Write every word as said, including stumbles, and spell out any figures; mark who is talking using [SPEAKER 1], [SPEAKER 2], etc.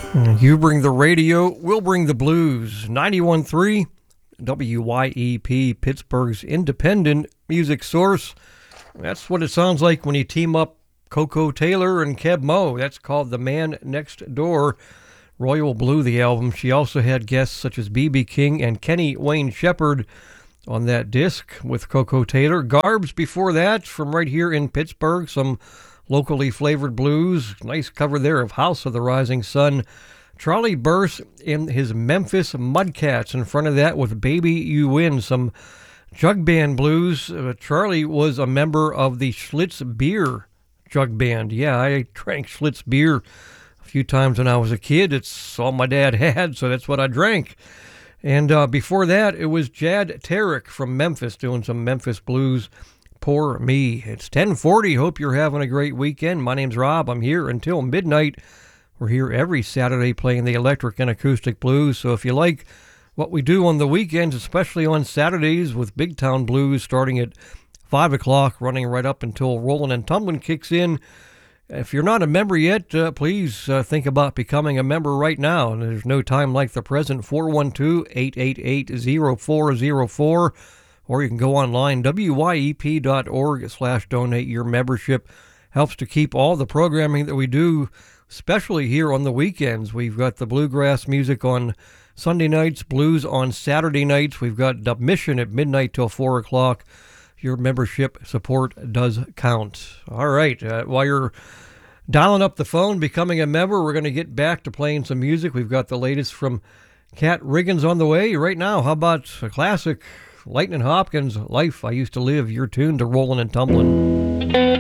[SPEAKER 1] You bring the radio, we'll bring the blues. ninety-one point three W Y E P, Pittsburgh's independent music source. That's what it sounds like when you team up Koko Taylor and Keb Mo. That's called The Man Next Door. Royal Blue, the album. She also had guests such as B B. King and Kenny Wayne Shepherd on that disc with Koko Taylor. Garbs before that, from right here in Pittsburgh, some locally flavored blues. Nice cover there of House of the Rising Sun. Charlie Burse in his Memphis Mudcats. In front of that with Baby You Win, some jug band blues. Uh, Charlie was a member of the Schlitz Beer jug band. Yeah, I drank Schlitz Beer a few times when I was a kid. It's all my dad had, so that's what I drank. And uh, before that, it was Jad Tarek from Memphis doing some Memphis blues. Poor Me. It's ten forty. Hope you're having a great weekend. My name's Rob. I'm here until midnight. We're here every Saturday playing the electric and acoustic blues. So if you like what we do on the weekends, especially on Saturdays with Big Town Blues starting at five o'clock, running right up until Rollin' and Tumblin' kicks in. If you're not a member yet, uh, please uh, think about becoming a member right now. And there's no time like the present. four one two, eight eight eight, zero four zero four. Or you can go online, W Y E P dot org slash donate. Your membership helps to keep all the programming that we do, especially here on the weekends. We've got the bluegrass music on Sunday nights, blues on Saturday nights. We've got Dub Mission at midnight till four o'clock. Your membership support does count. All right, uh, while you're dialing up the phone, becoming a member, we're going to get back to playing some music. We've got the latest from Kat Riggins on the way right now. How about a classic, Lightnin' Hopkins, Life I Used to Live? You're tuned to Rollin' and Tumblin'.